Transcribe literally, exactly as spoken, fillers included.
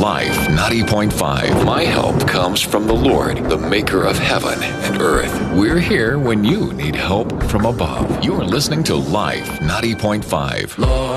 Life ninety point five. My help comes from the Lord, the maker of heaven and earth. We're here when you need help from above. You're listening to Life ninety point five. Lord.